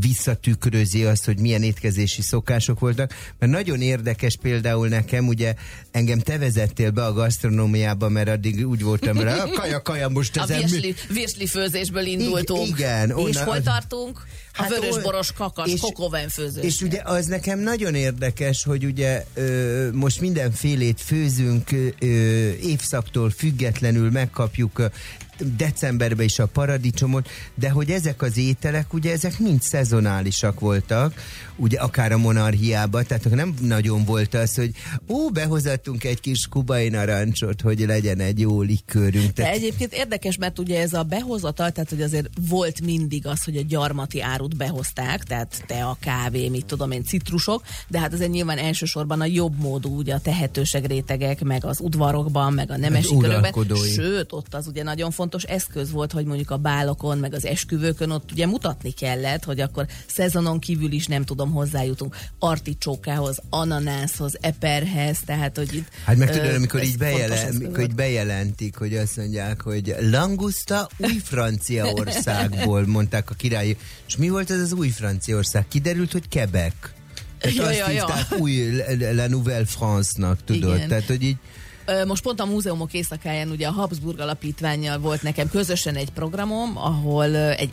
visszatükrözi azt, hogy milyen étkezési szokások voltak, mert nagyon érdekes például nekem, ugye engem te vezettél be a gasztronómiába, mert addig úgy voltam vele, kaja most a virsli főzésből indultunk. Igen. És hol tartunk? A vörösboros kakas, kokoven főzés. És ugye az nekem nagyon érdekes, hogy ugye most mindenfélét főzünk, évszaktól függetlenül megkapjuk decemberben is a paradicsomot, de hogy ezek az ételek, ugye ezek mind szezonálisak voltak, ugye akár a monarchiában, tehát nem nagyon volt az, hogy behozattunk egy kis kubai narancsot, hogy legyen egy jó likőrünk. De egyébként érdekes, mert ugye ez a behozatal, tehát hogy azért volt mindig az, hogy a gyarmati árut behozták, tehát tea, kávé, mit tudom én, citrusok, de hát azért nyilván elsősorban a jobb módú, ugye a tehetőség rétegek, meg az udvarokban, meg a nemesi körökben, sőt, ott az ugye nagyon fontos eszköz volt, hogy mondjuk a bálokon, meg az esküvőkön ott ugye mutatni kellett, hogy akkor szezonon kívül is nem tudom, hozzájutunk articsókához, ananászhoz, eperhez, tehát hogy itt... Hát meg tudod, amikor így bejelentik, hogy azt mondják, hogy langusta új Franciaországból, mondták a királyi. És mi volt ez az új Franciaország? Kiderült, hogy Quebec. Tehát azt hívták új La Nouvelle France-nak, tudod? Igen. Tehát, hogy így most pont a múzeumok éjszakáján ugye a Habsburg Alapítvánnyal volt nekem közösen egy programom, ahol egy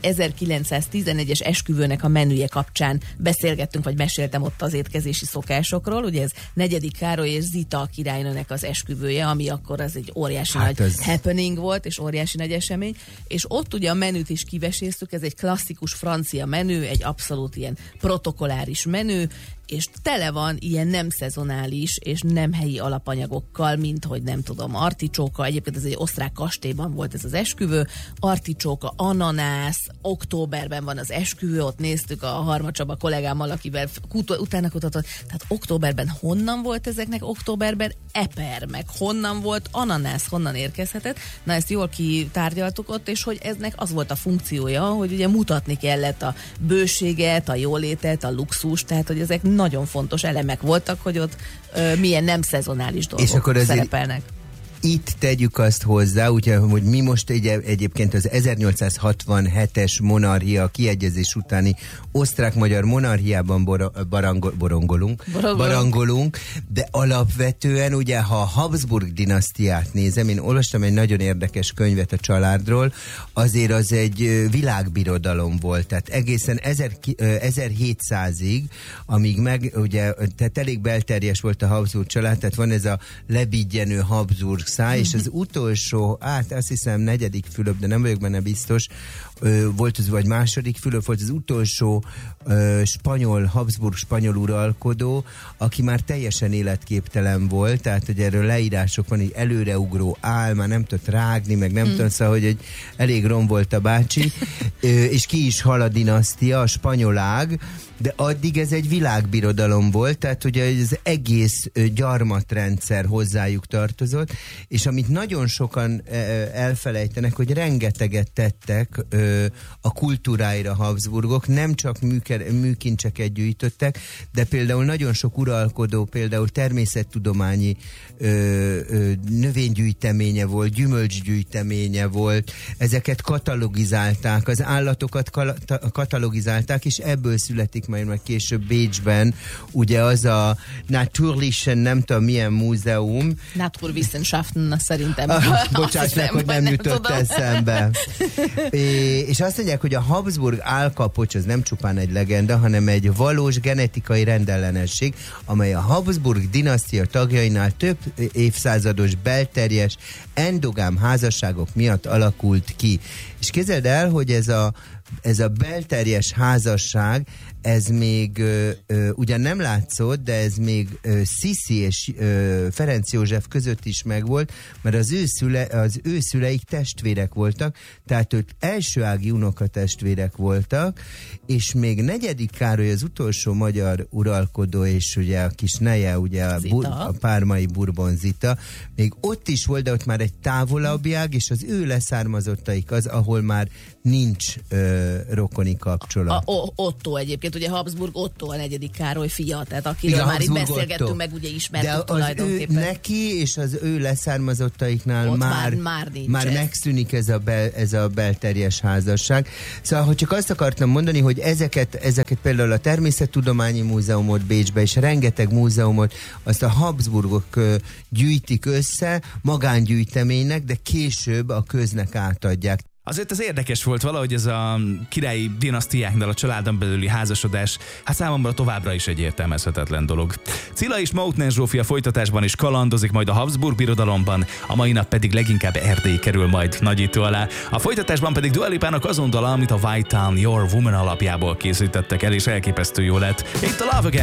1911-es esküvőnek a menüje kapcsán beszélgettünk, vagy meséltem ott az étkezési szokásokról. Ugye ez 4. Károly és Zita királynőnek az esküvője, ami akkor az egy óriási nagy happening volt, és óriási nagy esemény. És ott ugye a menüt is kiveséztük, ez egy klasszikus francia menü, egy abszolút ilyen protokolláris menü, és tele van ilyen nem szezonális és nem helyi alapanyagokkal, mint hogy nem tudom, articsóka, egyébként ez egy osztrák kastélyban volt ez az esküvő, articsóka, ananász, októberben van az esküvő, ott néztük a Harma Csaba kollégámmal, akivel utána kutatott, tehát októberben honnan volt ezeknek, októberben eper, meg honnan volt ananász, honnan érkezhetett, na ezt jól kitárgyaltuk ott, és hogy eznek az volt a funkciója, hogy ugye mutatni kellett a bőséget, a jólétet, a luxus, tehát hogy ezek nagyon fontos elemek voltak, hogy ott milyen nem szezonális dolgok és akkor szerepelnek. Itt tegyük azt hozzá, ugye, hogy mi most egyébként az 1867-es monarchia kiegyezés utáni osztrák-magyar monarchiában barangolunk, de alapvetően ugye, ha a Habsburg dinasztiát nézem, én olvastam egy nagyon érdekes könyvet a családról, azért az egy világbirodalom volt, tehát egészen 1700-ig, amíg ugye, tehát elég belterjes volt a Habsburg család, tehát van ez a lebigyenő Habsburg és az utolsó, azt hiszem 4. Fülöp, de nem vagyok benne biztos, volt az, vagy 2. Fülöp volt az utolsó Habsburg spanyol uralkodó, aki már teljesen életképtelen volt, tehát hogy erről leírások van, hogy előreugró áll, már nem tudott rágni, meg nem tudott, szóval, hogy elég rom volt a bácsi, és ki is hal a dinasztia, a spanyol ág, de addig ez egy világbirodalom volt, tehát ugye az egész gyarmatrendszer hozzájuk tartozott, és amit nagyon sokan elfelejtenek, hogy rengeteget tettek a kultúráira Habsburgok, nem csak műkincseket gyűjtöttek, de például nagyon sok uralkodó, például természettudományi növénygyűjteménye volt, gyümölcsgyűjteménye volt, ezeket katalogizálták, az állatokat katalogizálták, és ebből születik majd meg később Bécsben, ugye az a Naturlichen, nem tudom milyen múzeum. Naturwissenschaften szerintem. Bocsáss meg, hogy nem jutott eszembe. És azt mondják, hogy a Habsburg állkapocs az nem csupán egy legenda, hanem egy valós genetikai rendellenesség, amely a Habsburg dinasztia tagjainál több évszázados belterjes endogám házasságok miatt alakult ki. És képzeld el, hogy ez a belterjes házasság, ez még ugyan nem látszott, de ez még Sziszi és Ferenc József között is megvolt, mert az ő szüleik testvérek voltak, tehát ők elsőági unokatestvérek voltak, és még 4. Károly az utolsó magyar uralkodó, és ugye a kis neje, ugye a pármai Bourbon Zita, még ott is volt, de ott már egy távolabbi ág, és az ő leszármazottaik az, ahol már nincs rokoni kapcsolat. Otto egyébként, ugye Habsburg Otto a 4. Károly fia, tehát akiről igen, már itt beszélgettünk, Otto. Meg ugye ismertük tulajdonképpen. Neki és az ő leszármazottaiknál már megszűnik ez a belterjes házasság. Szóval, hogy csak azt akartam mondani, hogy ezeket például a Természettudományi Múzeumot Bécsbe és rengeteg múzeumot, azt a Habsburgok gyűjtik össze magángyűjteménynek, de később a köznek átadják. Azért ez érdekes volt valahogy ez a királyi dinasztiáknál a családon belüli házasodás, hát számomra továbbra is egy értelmezhetetlen dolog. Cilla és Mautner Zsófia folytatásban is kalandozik majd a Habsburg birodalomban, a mai nap pedig leginkább Erdély kerül majd nagyító alá. A folytatásban pedig Dua Lipának azon dala, amit a White Town Your Woman alapjából készítettek el, és elképesztő jó lett. Itt a Love Again!